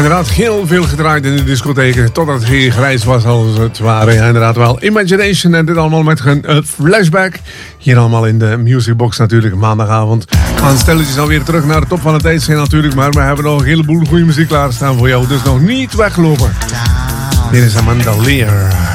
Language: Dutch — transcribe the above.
inderdaad heel veel gedraaid in de discotheken. Totdat het grijs was als het ware. Ja, inderdaad wel. Imagination en dit allemaal met een flashback. Hier allemaal in de Musicbox natuurlijk maandagavond. We gaan stelletjes alweer terug naar de top van het tijdschijn natuurlijk. Maar we hebben nog een heleboel goede muziek klaarstaan voor jou. Dus nog niet weglopen. Dit is Amanda Lear.